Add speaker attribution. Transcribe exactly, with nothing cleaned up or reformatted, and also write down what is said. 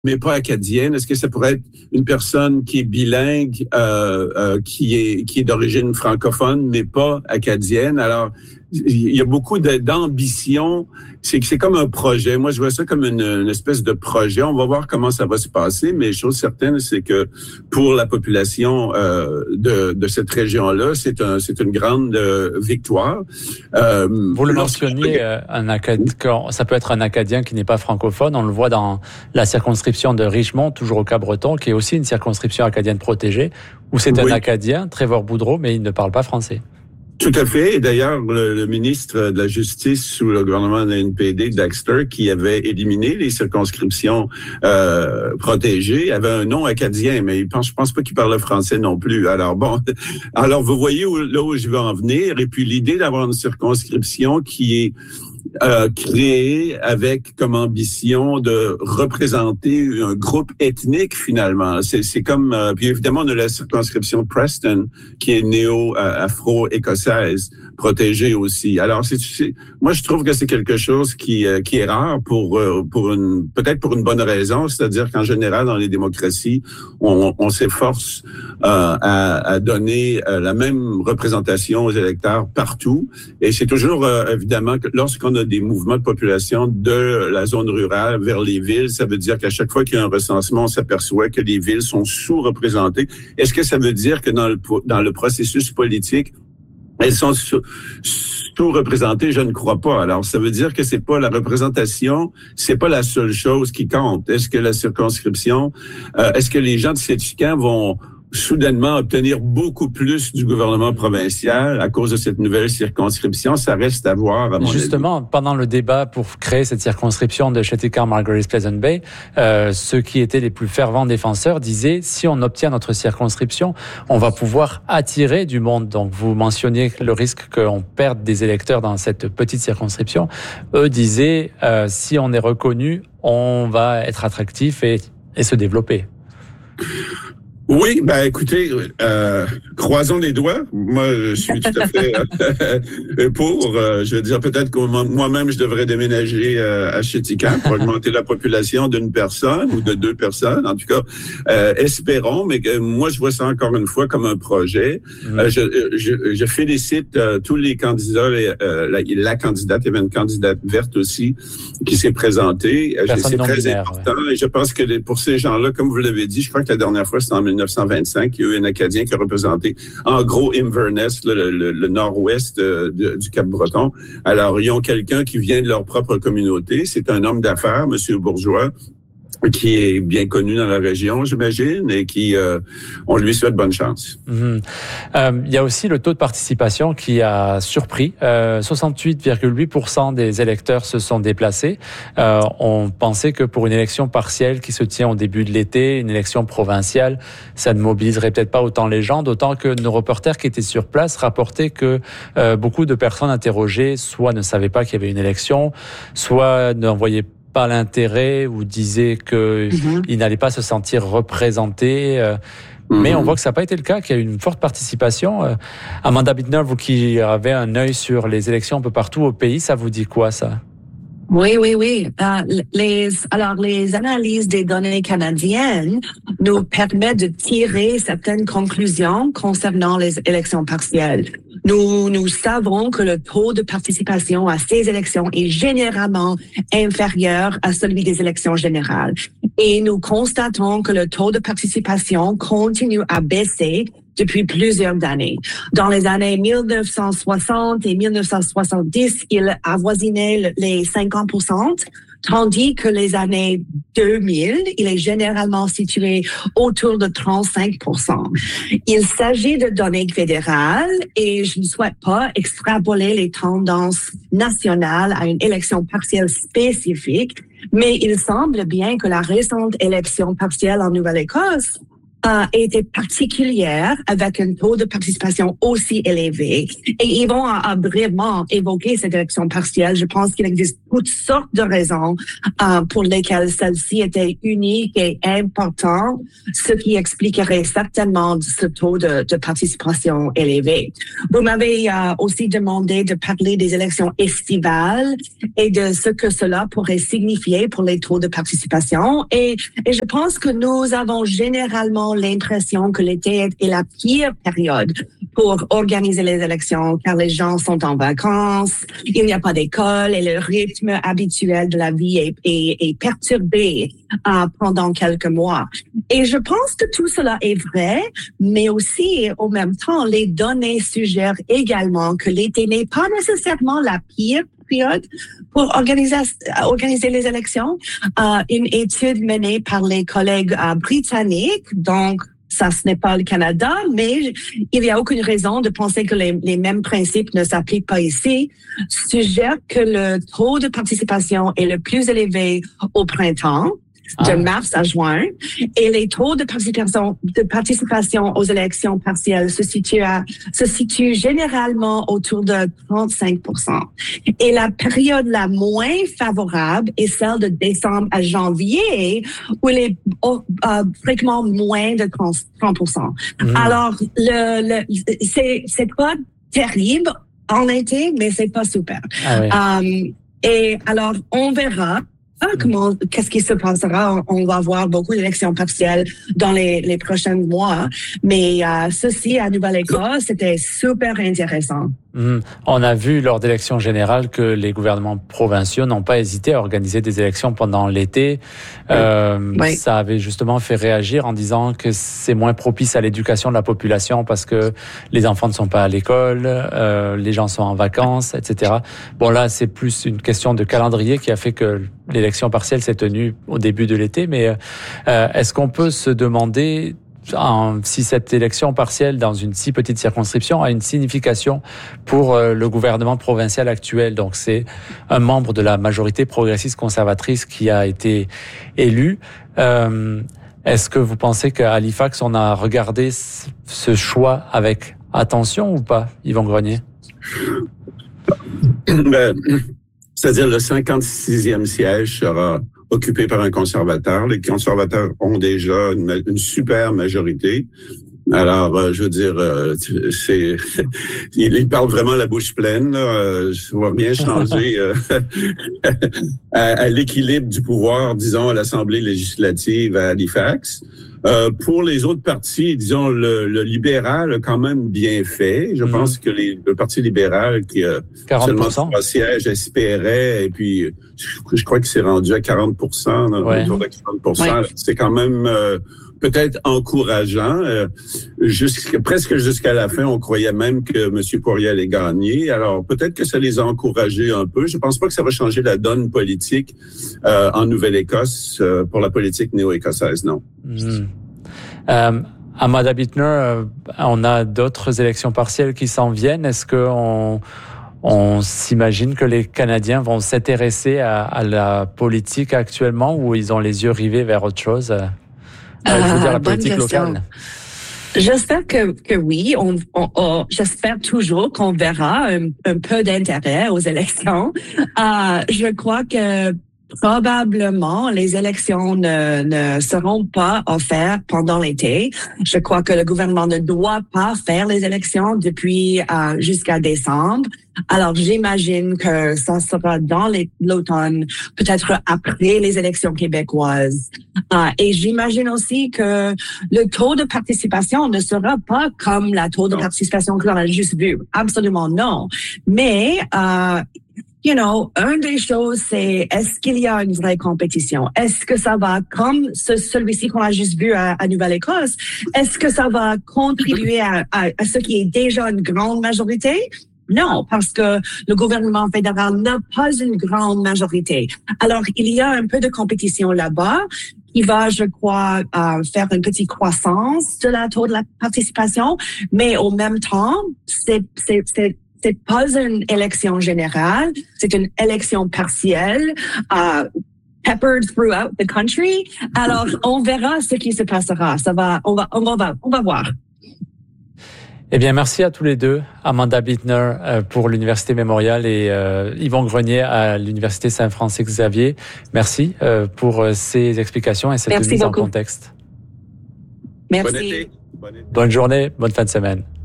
Speaker 1: mais pas acadienne? Est-ce que ça pourrait être une personne qui est bilingue, euh, euh, qui est qui est d'origine francophone, mais pas acadienne? Alors, il y a beaucoup de, d'ambition. C'est que c'est comme un projet. Moi, je vois ça comme une, une espèce de projet. On va voir comment ça va se passer, mais chose certaine, c'est que pour la population euh, de, de cette région-là, c'est un, c'est une grande euh, victoire.
Speaker 2: Euh, Vous le mentionniez, euh, un Acad... ça peut être un Acadien qui n'est pas francophone. On le voit dans la circonscription de Richmond, toujours au Cap-Breton, qui est aussi une circonscription acadienne protégée, où c'est un oui. Acadien, Trevor Boudreau, mais il ne parle pas français.
Speaker 1: Tout à fait. Et d'ailleurs, le, le ministre de la Justice sous le gouvernement de la N P D, Dexter, qui avait éliminé les circonscriptions euh, protégées, avait un nom acadien, mais il pense, je pense pas qu'il parlait français non plus. Alors bon, alors vous voyez où, là où je veux en venir. Et puis l'idée d'avoir une circonscription qui est Euh, créé avec comme ambition de représenter un groupe ethnique finalement. C'est, c'est comme, euh, puis évidemment on a la circonscription Preston qui est néo-afro-écossaise, protégée aussi. Alors c'est, c'est, moi je trouve que c'est quelque chose qui euh, qui est rare pour euh, pour une peut-être pour une bonne raison, c'est-à-dire qu'en général dans les démocraties on, on s'efforce euh, à, à donner euh, la même représentation aux électeurs partout, et c'est toujours euh, évidemment que lorsqu'on a des mouvements de population de la zone rurale vers les villes, ça veut dire qu'à chaque fois qu'il y a un recensement, on s'aperçoit que les villes sont sous-représentées. Est-ce que ça veut dire que dans le dans le processus politique, elles sont sous, sous-représentées? Je ne crois pas. Alors, ça veut dire que c'est pas la représentation, c'est pas la seule chose qui compte. Est-ce que la circonscription, euh, est-ce que les gens de Sétucan vont soudainement obtenir beaucoup plus du gouvernement provincial à cause de cette nouvelle circonscription? Ça reste à voir, à mon
Speaker 2: Justement,
Speaker 1: avis.
Speaker 2: Pendant le débat pour créer cette circonscription de Chéticamp-Margaret-Pleasant Bay, euh, ceux qui étaient les plus fervents défenseurs disaient, si on obtient notre circonscription, on va pouvoir attirer du monde. Donc, vous mentionniez le risque qu'on perde des électeurs dans cette petite circonscription. Eux disaient, euh, si on est reconnu, on va être attractif et, et se développer.
Speaker 1: Oui, ben écoutez, euh, croisons les doigts. Moi, je suis tout à fait euh, pour. Euh, je veux dire, peut-être que moi-même, je devrais déménager euh, à Chéticamp pour augmenter la population d'une personne ou de deux personnes. En tout cas, euh, espérons. Mais que, moi, je vois ça encore une fois comme un projet. Mmh. Euh, je, je, je félicite euh, tous les candidats. Les, euh, la, la candidate, il y avait une candidate verte aussi qui s'est présentée. C'est très binaire, important. Ouais. Et je pense que les, pour ces gens-là, comme vous l'avez dit, je crois que la dernière fois, c'était en dix-neuf cent vingt-cinq, il y a eu un Acadien qui a représenté, en gros, Inverness, le, le, le nord-ouest euh, de, du Cap-Breton. Alors, ils ont quelqu'un qui vient de leur propre communauté. C'est un homme d'affaires, Monsieur Bourgeois, qui est bien connu dans la région, j'imagine, et qui, euh, on lui souhaite bonne chance.
Speaker 2: Mmh. Euh, il y a aussi le taux de participation qui a surpris. Euh, soixante-huit virgule huit pour cent des électeurs se sont déplacés. Euh, on pensait que pour une élection partielle qui se tient au début de l'été, une élection provinciale, ça ne mobiliserait peut-être pas autant les gens, d'autant que nos reporters qui étaient sur place rapportaient que euh, beaucoup de personnes interrogées soit ne savaient pas qu'il y avait une élection, soit n'en voyaient pas l'intérêt ou disait que mm-hmm. il n'allait pas se sentir représenté. Euh, mm-hmm. Mais on voit que ça n'a pas été le cas, qu'il y a eu une forte participation. Euh, Amanda Bittner, vous qui avez un œil sur les élections un peu partout au pays, ça vous dit quoi, ça?
Speaker 3: Oui, oui, oui. Euh, les, alors, les analyses des données canadiennes nous permettent de tirer certaines conclusions concernant les élections partielles. Nous, nous savons que le taux de participation à ces élections est généralement inférieur à celui des élections générales. Et nous constatons que le taux de participation continue à baisser depuis plusieurs années. Dans les années mille neuf cent soixante et mille neuf cent soixante-dix, il avoisinait les cinquante pour cent, tandis que les années deux mille, il est généralement situé autour de trente-cinq pour cent. Il s'agit de données fédérales et je ne souhaite pas extrapoler les tendances nationales à une élection partielle spécifique, mais il semble bien que la récente élection partielle en Nouvelle-Écosse a été particulière avec un taux de participation aussi élevé. Et ils vont a, a brièvement évoquer cette élection partielle. Je pense qu'il existe toutes sortes de raisons euh, pour lesquelles celle-ci était unique et importante, ce qui expliquerait certainement ce taux de, de participation élevé. Vous m'avez euh, aussi demandé de parler des élections estivales et de ce que cela pourrait signifier pour les taux de participation. Et, et je pense que nous avons généralement l'impression que l'été est la pire période pour organiser les élections, car les gens sont en vacances, il n'y a pas d'école et le rythme habituel de la vie est, est, est perturbé euh, pendant quelques mois. Et je pense que tout cela est vrai, mais aussi, au même temps, les données suggèrent également que l'été n'est pas nécessairement la pire période pour organiser, organiser les élections. Euh, une étude menée par les collègues euh, britanniques, donc ça, ce n'est pas le Canada, mais il n'y a aucune raison de penser que les, les mêmes principes ne s'appliquent pas ici, suggère que le taux de participation est le plus élevé au printemps, de mars à juin, et les taux de participation, de participation aux élections partielles se situent à, se situent généralement autour de trente-cinq pour cent. Et la période la moins favorable est celle de décembre à janvier, où il est oh, euh, fréquemment moins de trente pour cent. Mmh. Alors, le, le, c'est, c'est pas terrible en été, mais c'est pas super.
Speaker 2: Ah oui.
Speaker 3: um, et alors, on verra. Ah, comment, qu'est-ce qui se passera? On va avoir beaucoup d'élections partielles dans les, les prochains mois. Mais euh, ceci, à Nouvelle-Écosse, c'était super intéressant.
Speaker 2: Mmh. On a vu lors d'élections générales que les gouvernements provinciaux n'ont pas hésité à organiser des élections pendant l'été. Euh, oui. Ça avait justement fait réagir en disant que c'est moins propice à l'éducation de la population parce que les enfants ne sont pas à l'école, euh, les gens sont en vacances, et cetera. Bon, là, c'est plus une question de calendrier qui a fait que l'élection partielle s'est tenue au début de l'été. Mais euh, est-ce qu'on peut se demander si cette élection partielle dans une si petite circonscription a une signification pour euh, le gouvernement provincial actuel? Donc c'est un membre de la majorité progressiste conservatrice qui a été élu. Euh, est-ce que vous pensez qu'à Halifax, on a regardé ce choix avec attention ou pas, Yvon Grenier?
Speaker 1: Ben, c'est-à-dire le cinquante-sixième siège sera occupé par un conservateur. Les conservateurs ont déjà une, une super majorité. Alors, euh, je veux dire, euh, c'est, ils parlent vraiment la bouche pleine. Là. Ça va bien changer euh, à, à l'équilibre du pouvoir, disons, à l'Assemblée législative à Halifax. Euh, pour les autres partis, disons, le, le libéral a quand même bien fait. Je mmh. pense que les, le Parti libéral, qui a seulement trois sièges, espérait, et puis je, je crois qu'il s'est rendu à quarante pour cent, dans ouais. autour de quarante pour cent. Ouais. C'est quand même euh, peut-être encourageant. Euh, jusqu'à, presque jusqu'à la fin, on croyait même que M. Poirier allait gagner. Alors, peut-être que ça les a encouragés un peu. Je pense pas que ça va changer la donne politique euh, en Nouvelle-Écosse euh, pour la politique néo-écossaise, non.
Speaker 2: Mmh. Euh, Amanda Bittner, euh, on a d'autres élections partielles qui s'en viennent. Est-ce qu'on on s'imagine que les Canadiens vont s'intéresser à, à la politique actuellement ou ils ont les yeux rivés vers autre chose? Euh,
Speaker 3: ah,
Speaker 2: je veux dire la politique locale.
Speaker 3: J'espère que, que oui. On, on, on, j'espère toujours qu'on verra un, un peu d'intérêt aux élections. Euh, je crois que probablement, les élections ne, ne seront pas offertes pendant l'été. Je crois que le gouvernement ne doit pas faire les élections depuis euh, jusqu'à décembre. Alors, j'imagine que ça sera dans les, l'automne, peut-être après les élections québécoises. Euh, et j'imagine aussi que le taux de participation ne sera pas comme la taux de participation que l'on a juste vu. Absolument non. Mais euh, You know, une des choses, c'est est-ce qu'il y a une vraie compétition? Est-ce que ça va, comme ce, celui-ci qu'on a juste vu à, à Nouvelle-Écosse, est-ce que ça va contribuer à, à, à ce qui est déjà une grande majorité? Non, parce que le gouvernement fédéral n'a pas une grande majorité. Alors, il y a un peu de compétition là-bas qui va, je crois, euh, faire une petite croissance de la taux de la participation, mais au même temps, c'est, c'est, c'est C'est pas une élection générale, c'est une élection partielle. Euh, peppered throughout the country. Alors, on verra ce qui se passera. Ça va, on va, on va, on va voir.
Speaker 2: Eh bien, merci à tous les deux, Amanda Bittner euh, pour l'Université Mémorial et euh, Yvon Grenier à l'Université Saint-Francis-Xavier. Merci euh, pour euh, ces explications et cette
Speaker 3: merci
Speaker 2: mise
Speaker 3: beaucoup.
Speaker 2: en contexte.
Speaker 3: Merci.
Speaker 1: Bon été. Bon été.
Speaker 2: Bonne journée, bonne fin de semaine.